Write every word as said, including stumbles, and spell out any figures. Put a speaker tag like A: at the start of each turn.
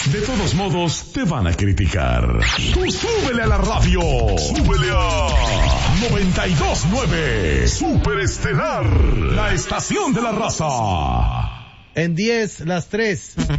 A: De todos modos, te van a criticar. Tú súbele a la radio. Súbele a noventa y dos nueve. Superestelar. La estación de la raza.
B: En diez, las tres.